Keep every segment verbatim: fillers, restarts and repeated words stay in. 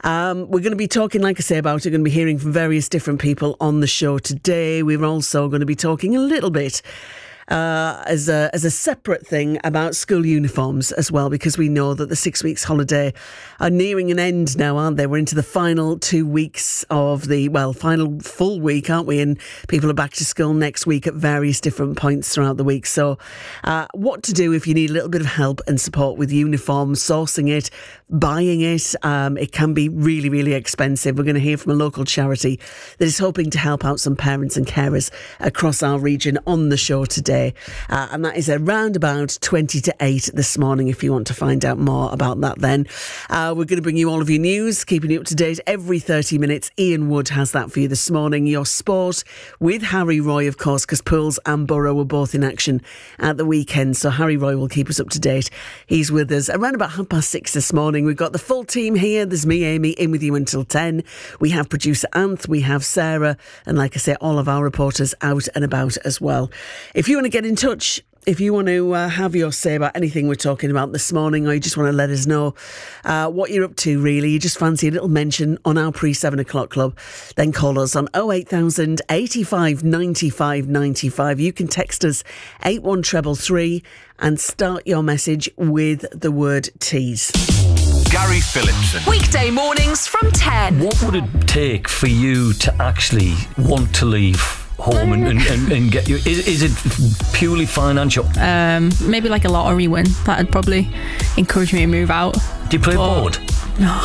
Um, we're going to be talking, like I say, about it. We're going to be hearing from various different people on the show today. We're also going to be talking a little bit Uh, as a as a separate thing about school uniforms as well, because we know that the six weeks holiday are nearing an end now, aren't they? We're into the final two weeks of the, well, final full week, aren't we? And people are back to school next week at various different points throughout the week. So uh, what to do if you need a little bit of help and support with uniforms, sourcing it, buying it. Um, it can be really, really expensive. We're going to hear from a local charity that is hoping to help out some parents and carers across our region on the show today. Uh, and that is around about twenty to eight this morning if you want to find out more about that then. Uh, we're going to bring you all of your news, keeping you up to date every thirty minutes. Ian Wood has that for you this morning. Your sport with Harry Roy, of course, because Pools and Borough were both in action at the weekend. So Harry Roy will keep us up to date. He's with us around about half past six this morning. We've got the full team here. There's me, Amy, in with you until ten. We have producer Anth, we have Sarah, and like I say, all of our reporters out and about as well. If you want to get in touch, if you want to uh, have your say about anything we're talking about this morning, or you just want to let us know uh, what you're up to, really, you just fancy a little mention on our pre-seven o'clock club, then call us on oh eight thousand, eighty-five, ninety-five, ninety-five. You can text us eight one three three and start your message with the word tease. Gary Phillipson. Weekday mornings from ten. What would it take for you to actually want to leave home and, and, and, and get you? Is, is it purely financial? Um, maybe like a lottery win. That'd probably encourage me to move out. Do you play Or- board? No.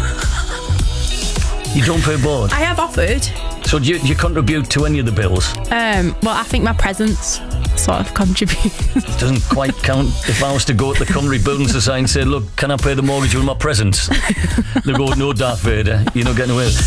You don't play board? I have offered. So do you, do you contribute to any of the bills? Um, well, I think my presence sort of contributes. It doesn't quite count. If I was to go to the Cymru Building Society and say, look, can I pay the mortgage with my presence? They go, no, Darth Vader, you're not getting away with it.